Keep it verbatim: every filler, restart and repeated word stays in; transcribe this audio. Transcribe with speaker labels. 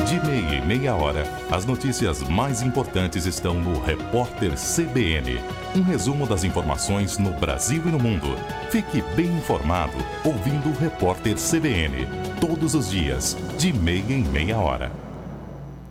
Speaker 1: De meia em meia hora, as notícias mais importantes estão no Repórter C B N. Um resumo das informações no Brasil e no mundo. Fique bem informado ouvindo o Repórter C B N. Todos os dias, de meia em meia hora.